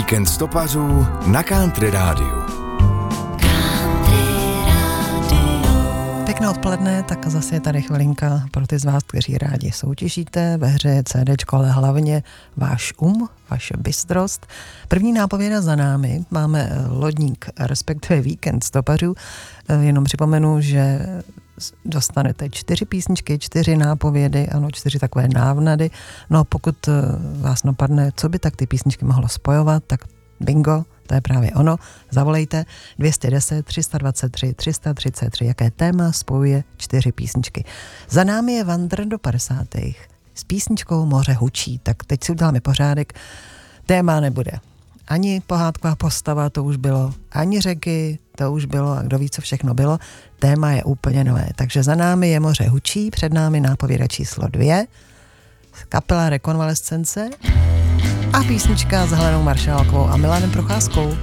Víkend stopařů na Country Rádiu. Pěkné odpoledne, tak zase je tady chvilinka pro ty z vás, kteří rádi soutěžíte. Ve hře je CDčko, ale hlavně váš vaše bystrost. První nápověda za námi. Máme lodník, respektive Víkend stopařů. Jenom připomenu, že dostanete 4 písničky, 4 nápovědy, ano, 4 takové návnady. No a pokud vás napadne, co by tak ty písničky mohlo spojovat, tak bingo, to je právě ono. Zavolejte 210 323 333, jaké téma spojuje 4 písničky. Za námi je Vandr do 50. s písničkou Moře hučí, tak teď si uděláme pořádek. Téma nebude ani pohádková postava, to už bylo, ani řeky, to už bylo a kdo ví, co všechno bylo. Téma je úplně nové, takže za námi je Moře hučí, před námi nápověda číslo 2, kapela Rekonvalescence a písnička s Helenou Maršálkovou a Milanem Procházkou.